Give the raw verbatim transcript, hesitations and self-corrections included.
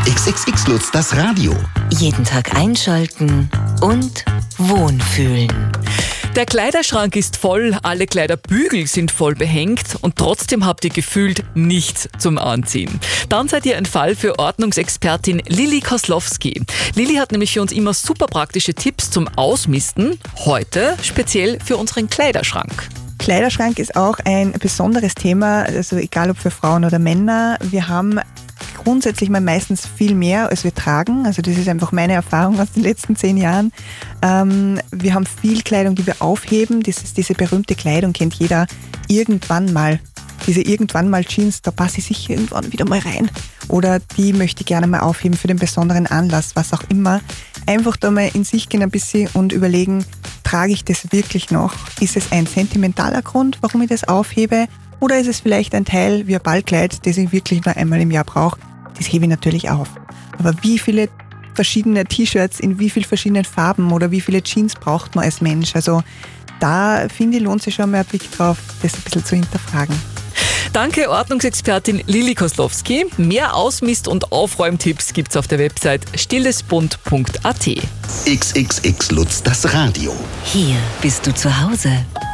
X X X Lutz, das Radio. Jeden Tag einschalten und wohnfühlen. Der Kleiderschrank ist voll, alle Kleiderbügel sind voll behängt und trotzdem habt ihr gefühlt nichts zum Anziehen. Dann seid ihr ein Fall für Ordnungsexpertin Lilly Koslowski. Lilly hat nämlich für uns immer super praktische Tipps zum Ausmisten, heute speziell für unseren Kleiderschrank. Kleiderschrank ist auch ein besonderes Thema, also egal ob für Frauen oder Männer. Wir haben grundsätzlich mal meistens viel mehr, als wir tragen. Also das ist einfach meine Erfahrung aus den letzten zehn Jahren. Ähm, wir haben viel Kleidung, die wir aufheben. Das ist diese berühmte Kleidung, kennt jeder irgendwann mal. Diese irgendwann mal Jeans, da passe ich sicher irgendwann wieder mal rein. Oder die möchte ich gerne mal aufheben für den besonderen Anlass, was auch immer. Einfach da mal in sich gehen ein bisschen und überlegen, trage ich das wirklich noch? Ist es ein sentimentaler Grund, warum ich das aufhebe? Oder ist es vielleicht ein Teil wie ein Ballkleid, das ich wirklich nur einmal im Jahr brauche? Das hebe ich natürlich auf. Aber wie viele verschiedene T-Shirts in wie vielen verschiedenen Farben oder wie viele Jeans braucht man als Mensch? Also da finde ich, lohnt sich schon mal ein Blick drauf, das ein bisschen zu hinterfragen. Danke, Ordnungsexpertin Lilly Koslowski. Mehr Ausmist- und Aufräumtipps gibt's auf der Website stillesbund punkt a t. X X X Lutz, das Radio. Hier bist du zu Hause.